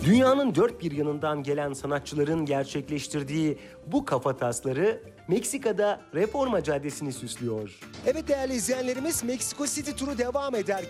Dünyanın dört bir yanından gelen sanatçıların gerçekleştirdiği bu kafatasları Meksika'da Reforma Caddesi'ni süslüyor. Evet değerli izleyenlerimiz, Meksiko City turu devam eder.